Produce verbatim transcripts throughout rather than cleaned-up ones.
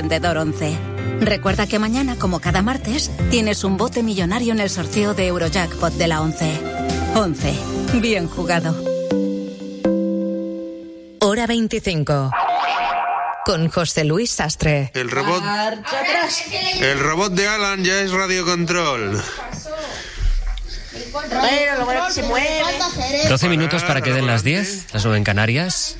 Emprendedor once. Recuerda que mañana, como cada martes, tienes un bote millonario en el sorteo de Eurojackpot de la once. once. Bien jugado. Hora veinticinco. Con José Luis Sastre. El robot. El robot de Alan ya es radiocontrol. doce minutos para que den las diez, las nueve en Canarias.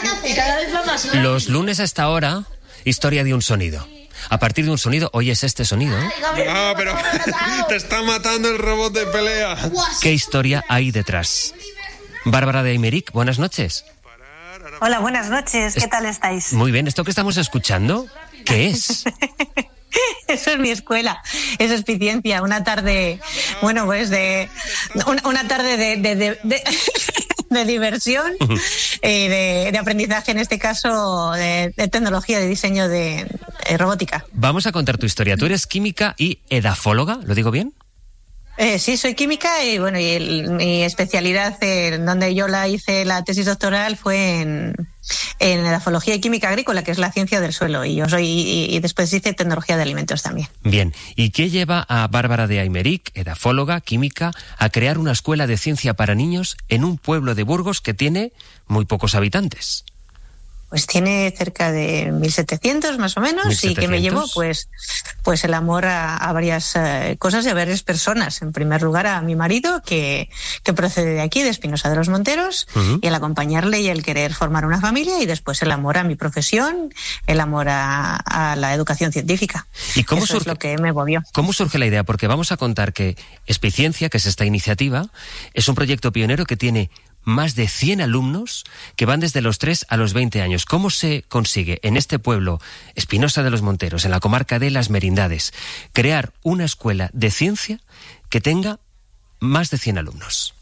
Los lunes a esta hora, historia de un sonido. A partir de un sonido, oyes este sonido. Ah, pero te está matando el robot de pelea. ¿Qué historia hay detrás? Bárbara de Aymeric, buenas noches. Hola, buenas noches. ¿Qué tal estáis? Muy bien. ¿Esto que estamos escuchando, qué es? Eso es mi escuela, eso es Piciencia, una tarde, bueno, pues de una, una tarde de, de, de, de, de diversión y uh-huh. eh, de, de aprendizaje, en este caso de, de tecnología, de diseño de, de robótica. Vamos a contar tu historia. Tú eres química y edafóloga, ¿lo digo bien? Eh, sí, soy química y bueno, y el, mi especialidad, eh, donde yo la hice la tesis doctoral, fue en, en edafología y química agrícola, que es la ciencia del suelo, y yo soy y, y después hice tecnología de alimentos también. Bien, ¿y qué lleva a Bárbara de Aymeric, edafóloga, química, a crear una escuela de ciencia para niños en un pueblo de Burgos que tiene muy pocos habitantes? Pues tiene cerca de mil setecientos más o menos, ¿mil setecientos? Y que me llevó pues, pues el amor a, a varias uh, cosas y a varias personas. En primer lugar a mi marido, que, que procede de aquí, de Espinosa de los Monteros, uh-huh. y el acompañarle y el querer formar una familia, y después el amor a mi profesión, el amor a, a la educación científica. ¿Y cómo Eso surge, es lo que me movió. ¿Cómo surge la idea? Porque vamos a contar que Espiciencia, que es esta iniciativa, es un proyecto pionero que tiene más de cien alumnos que van desde los tres a los veinte años. ¿Cómo se consigue en este pueblo, Espinosa de los Monteros, en la comarca de Las Merindades, crear una escuela de ciencia que tenga más de cien alumnos?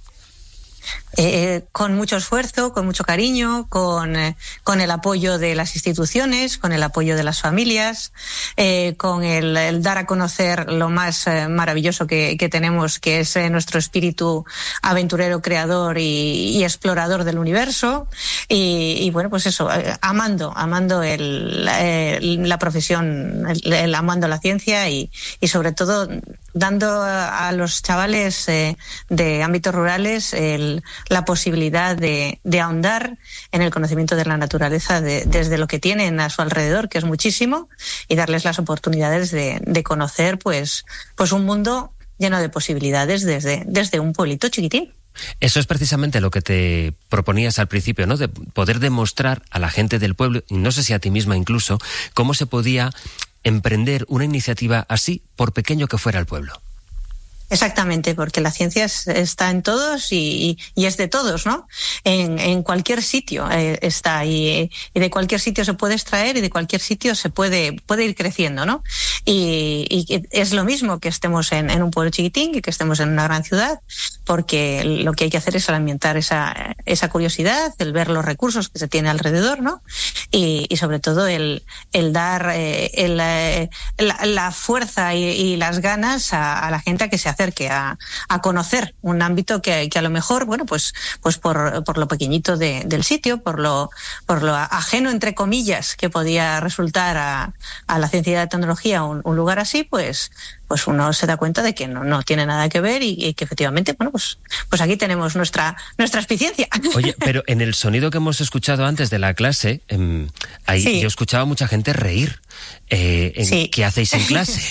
Eh, con mucho esfuerzo, con mucho cariño, con, eh, con el apoyo de las instituciones, con el apoyo de las familias, eh, con el, el dar a conocer lo más eh, maravilloso que, que tenemos, que es eh, nuestro espíritu aventurero, creador y, y explorador del universo. Y, y bueno, pues eso, eh, amando, amando el, eh, la profesión, el, el, amando la ciencia y, y sobre todo dando a, a los chavales eh, de ámbitos rurales el la posibilidad de, de ahondar en el conocimiento de la naturaleza de, desde lo que tienen a su alrededor, que es muchísimo, y darles las oportunidades de, de conocer pues, pues un mundo lleno de posibilidades desde, desde un pueblito chiquitín. Eso es precisamente lo que te proponías al principio, ¿no? De poder demostrar a la gente del pueblo, y no sé si a ti misma incluso, cómo se podía emprender una iniciativa así, por pequeño que fuera el pueblo. Exactamente, porque la ciencia es, está en todos y, y es de todos, ¿no? En, en cualquier sitio eh, está y, y de cualquier sitio se puede extraer y de cualquier sitio se puede puede ir creciendo, ¿no? Y, y es lo mismo que estemos en, en un pueblo chiquitín que que estemos en una gran ciudad, porque lo que hay que hacer es alimentar esa esa curiosidad, el ver los recursos que se tiene alrededor, ¿no? Y, y sobre todo el el dar eh, el, eh, la, la fuerza y, y las ganas a, a la gente a que se acerque que a, a conocer un ámbito que, que a lo mejor, bueno, pues, pues por, por lo pequeñito de, del sitio, por lo, por lo ajeno, entre comillas, que podía resultar a, a la ciencia y la tecnología un, un lugar así, pues, pues uno se da cuenta de que no, no tiene nada que ver y, y que efectivamente, bueno, pues, pues aquí tenemos nuestra, nuestra Espiciencia. Oye, pero en el sonido que hemos escuchado antes de la clase, eh, ahí sí. Yo escuchaba a mucha gente reír. Eh, en, sí. ¿Qué hacéis en clase?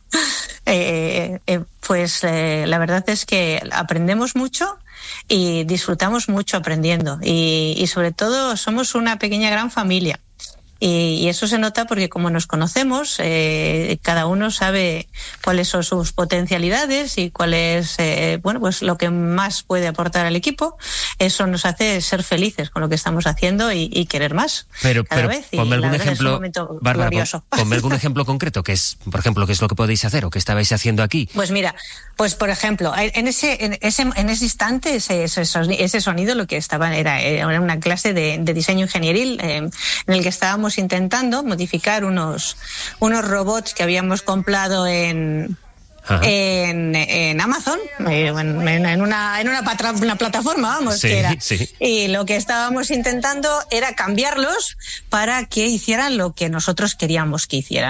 Eh, eh, pues eh, la verdad es que aprendemos mucho y disfrutamos mucho aprendiendo y, y sobre todo somos una pequeña gran familia. Y, y eso se nota porque como nos conocemos, eh, cada uno sabe cuáles son sus potencialidades y cuál es, eh, bueno, pues lo que más puede aportar al equipo. Eso nos hace ser felices con lo que estamos haciendo y, y querer más. Pero, cada pero vez. ponme Y algún ejemplo, Bárbara, pon, ponme algún ejemplo concreto, que es, por ejemplo, qué es lo que podéis hacer o qué estabais haciendo aquí. Pues mira, pues por ejemplo, en ese, en ese, en ese instante, ese, ese, ese sonido, lo que estaba era, era una clase de, de diseño ingenieril eh, en el que estábamos intentando modificar unos, unos robots que habíamos comprado en, en, en Amazon, eh, en, en, una, en una, patra, una plataforma, vamos, sí, que era. Sí. Y lo que estábamos intentando era cambiarlos para que hicieran lo que nosotros queríamos que hicieran.